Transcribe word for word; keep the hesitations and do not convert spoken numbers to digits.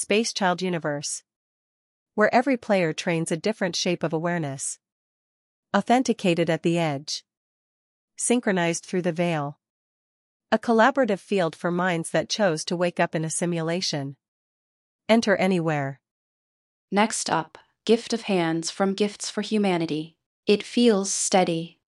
Space Child Universe, where every player trains a different shape of awareness. Authenticated at the edge. Synchronized through the veil. A collaborative field for minds that chose to wake up in a simulation. Enter anywhere. Next up, Gift of Hands from Gifts for Humanity. It feels steady,